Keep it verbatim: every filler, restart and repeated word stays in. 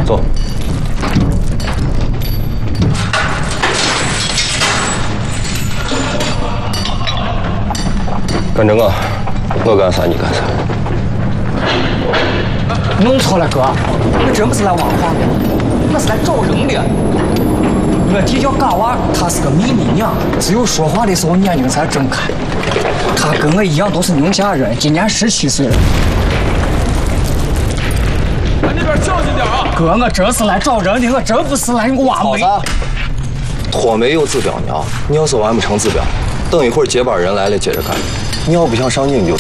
坐。干这个，我干啥你干啥。 弄错了哥，我真不是来挖矿的，我是来找人的。我弟叫嘎娃，她是个秘密娘，只有说话的时候眼睛才睁开。她跟我一样都是宁夏人，今年十七岁了。 往那边小心点啊！ 哥，我真是来找人的，我真不是来挖煤。 脱煤有指标呢啊！你要是完不成指标，等一会儿接班人来了接着干。你要不想上瘾你就。